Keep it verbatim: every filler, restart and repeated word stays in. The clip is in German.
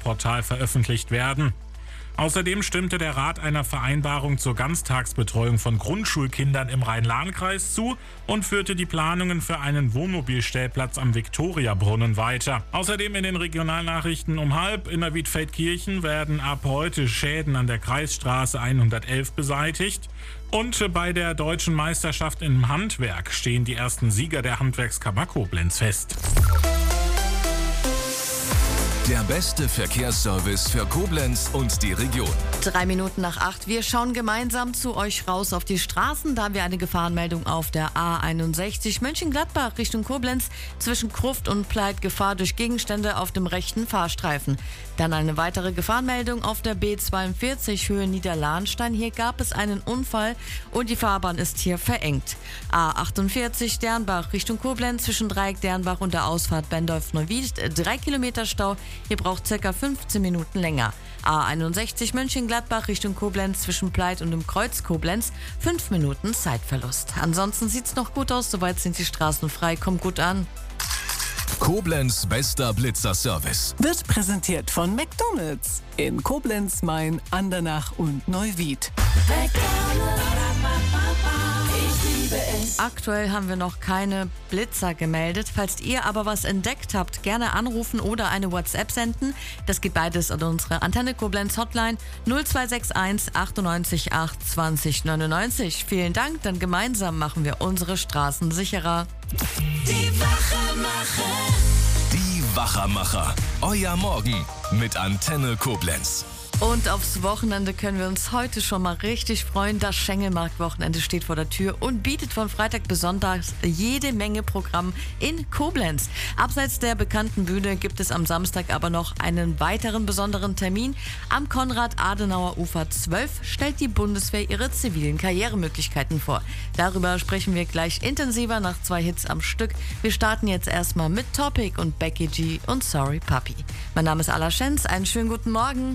Verkehrsportal veröffentlicht werden. Außerdem stimmte der Rat einer Vereinbarung zur Ganztagsbetreuung von Grundschulkindern im Rhein-Lahn-Kreis zu und führte die Planungen für einen Wohnmobilstellplatz am Viktoriabrunnen weiter. Außerdem in den Regionalnachrichten um halb: in der Wiedfeldkirchen werden ab heute Schäden an der Kreisstraße hundertelf beseitigt. Und bei der deutschen Meisterschaft im Handwerk stehen die ersten Sieger der Handwerkskammer Koblenz fest. Der beste Verkehrsservice für Koblenz und die Region. Drei Minuten nach acht. Wir schauen gemeinsam zu euch raus auf die Straßen. Da haben wir eine Gefahrenmeldung auf der A einundsechzig Mönchengladbach Richtung Koblenz. Zwischen Gruft und Pleit Gefahr durch Gegenstände auf dem rechten Fahrstreifen. Dann eine weitere Gefahrenmeldung auf der B zweiundvierzig Höhe Niederlahnstein. Hier gab es einen Unfall und die Fahrbahn ist hier verengt. A achtundvierzig Dernbach Richtung Koblenz zwischen Dreieck Dernbach und der Ausfahrt Bendorf-Neuwied. Drei Kilometer Stau. Hier braucht ca. fünfzehn Minuten länger. A einundsechzig Mönchengladbach Richtung Koblenz zwischen Pleit und dem Kreuz Koblenz. fünf Minuten Zeitverlust. Ansonsten sieht's noch gut aus, soweit sind die Straßen frei. Kommt gut an. Koblenz bester Blitzer-Service wird präsentiert von McDonald's in Koblenz, Main, Andernach und Neuwied. Aktuell haben wir noch keine Blitzer gemeldet. Falls ihr aber was entdeckt habt, gerne anrufen oder eine WhatsApp senden. Das geht beides an unsere Antenne Koblenz Hotline null zwei sechs eins achtundneunzig acht zwanzig neunundneunzig. Vielen Dank, dann gemeinsam machen wir unsere Straßen sicherer. Die Wachermacher. Die Wachermacher. Euer Morgen mit Antenne Koblenz. Und aufs Wochenende können wir uns heute schon mal richtig freuen. Das Schengelmarkt-Wochenende steht vor der Tür und bietet von Freitag bis Sonntag jede Menge Programm in Koblenz. Abseits der bekannten Bühne gibt es am Samstag aber noch einen weiteren besonderen Termin. Am Konrad-Adenauer-Ufer zwölf stellt die Bundeswehr ihre zivilen Karrieremöglichkeiten vor. Darüber sprechen wir gleich intensiver nach zwei Hits am Stück. Wir starten jetzt erstmal mit Topic und Becky G und Sorry Puppy. Mein Name ist Ala Schenz, einen schönen guten Morgen.